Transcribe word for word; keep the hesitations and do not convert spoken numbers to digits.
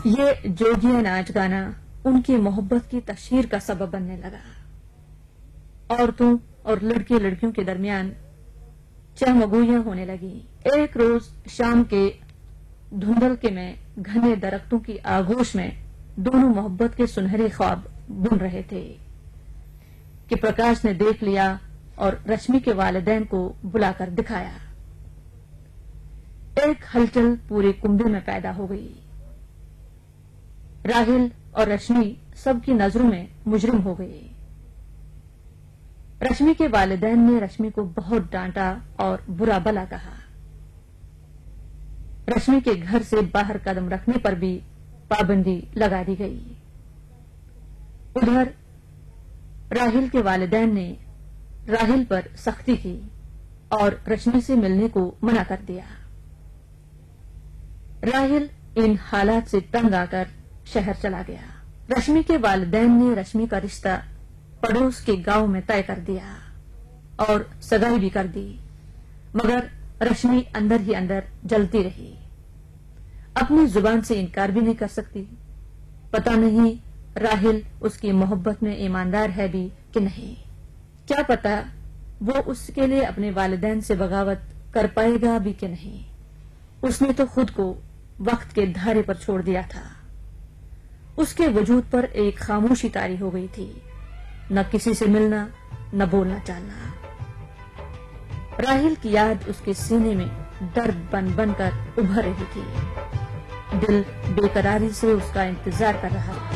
یہ جوگیاں ناچ گانا ان کی محبت کی تشہیر کا سبب بننے لگا۔ عورتوں اور لڑکے لڑکیوں کے درمیان چہمگوئیاں ہونے لگی۔ ایک روز شام کے دھندلکے میں گھنے درختوں کی آغوش میں دونوں محبت کے سنہرے خواب بن رہے تھے کہ پرکاش نے دیکھ لیا اور رشمی کے والدین کو بلا کر دکھایا۔ ایک ہلچل پورے کنبے میں پیدا ہو گئی۔ راہل اور رشمی سب کی نظروں میں مجرم ہو گئی۔ رشمی کے والدین نے رشمی کو بہت ڈانٹا اور برا بلا کہا۔ رشمی کے گھر سے باہر قدم رکھنے پر بھی پابندی لگا دی گئی۔ ادھر راہل کے والدین نے راہل پر سختی کی اور رشمی سے ملنے کو منع کر دیا۔ راہل ان حالات سے تنگ آ کر شہر چلا گیا۔ رشمی کے والدین نے رشمی کا رشتہ پڑوس کے گاؤں میں طے کر دیا اور سگائی بھی کر دی، مگر رشمی اندر ہی اندر جلتی رہی۔ اپنی زبان سے انکار بھی نہیں کر سکتی۔ پتہ نہیں راہل اس کی محبت میں ایماندار ہے بھی کہ نہیں، کیا پتا وہ اس کے لیے اپنے والدین سے بغاوت کر پائے گا بھی کہ نہیں۔ اس نے تو خود کو وقت کے دھارے پر چھوڑ دیا تھا۔ اس کے وجود پر ایک خاموشی طاری ہو گئی تھی، نہ کسی سے ملنا نہ بولنا چالنا۔ راہل کی یاد اس کے سینے میں درد بن بن کر ابھر رہی تھی۔ دل بے قراری سے اس کا انتظار کر رہا تھا۔